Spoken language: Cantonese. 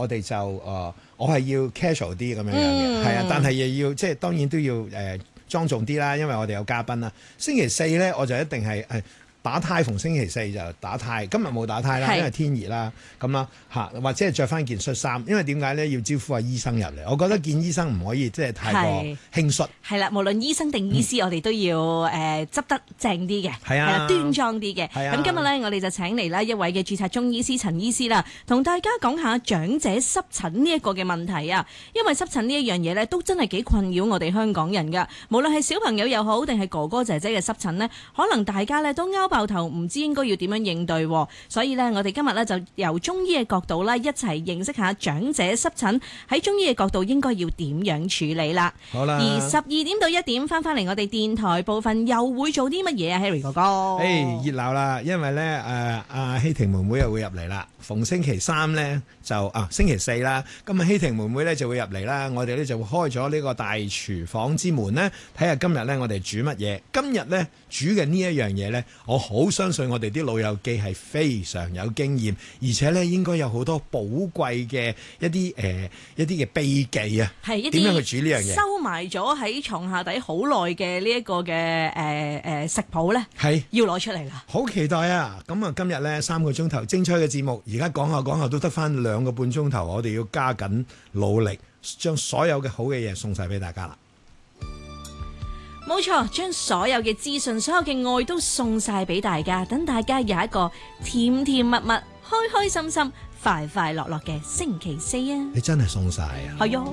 我哋就我係要 casual 啲咁樣嘅，係啊，但係又要即係當然都要莊重啲啦，因為我哋有嘉賓啦。星期四咧我就一定係打呔，逢星期四就打呔。今日冇打呔啦，因為天熱啦，咁啦嚇，或者係着翻件恤衫。因為點解咧要招呼下醫生入嚟？我覺得見醫生唔可以即係太過輕率。係啦，無論醫生定醫師，我哋都要執得正啲嘅，係啦，端莊啲嘅。咁今日咧，我哋就請嚟啦一位嘅註冊中醫師陳醫師啦，同大家講下長者濕疹呢一個嘅問題啊。因為濕疹呢一樣嘢咧，都真係幾困擾我哋香港人噶。無論係小朋友又好，定係哥哥姐姐嘅濕疹呢，可能大家咧都爆頭唔知應該要點樣應對，所以咧我哋今日咧就由中醫嘅角度啦，一齊認識下長者濕疹喺中醫嘅角度應該要點樣處理啦。 好啦， 而12點到1點翻嚟我哋電台部分又會做啲乜嘢啊 Harry 哥哥？ 熱鬧啦，因為咧阿希婷妹妹又會入嚟啦。逢星期三咧就星期四啦，咁啊希婷妹妹咧就會入嚟啦。我哋咧就會開咗呢個大廚房之門咧，睇下今日咧我哋煮乜嘢。今日咧煮嘅呢一樣嘢咧，我好相信我哋啲老友記係非常有經驗，而且咧應該有好多寶貴嘅一啲嘅秘技啊。係一啲點樣去煮呢樣嘢？ 收埋咗喺床下底好耐嘅呢一個嘅食譜咧，係要攞出嚟啦。 好期待啊！咁啊今日咧3個鐘頭精彩嘅節目，而家講下都得翻2個半鐘頭，我哋要加緊努力，將所有嘅好嘅嘢送晒俾大家啦。 冇錯，將所有嘅資訊、所有嘅愛都送晒俾大家，等大家有一個甜甜蜜蜜、開開心心、快快樂樂嘅星期四啊！ 你真係送晒啊！ 係啊！